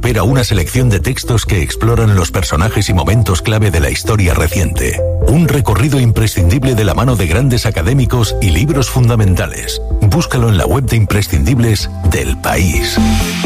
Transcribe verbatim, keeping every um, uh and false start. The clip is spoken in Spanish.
recupera una selección de textos que exploran los personajes y momentos clave de la historia reciente. Un recorrido imprescindible de la mano de grandes académicos y libros fundamentales. Búscalo en la web de imprescindibles del País.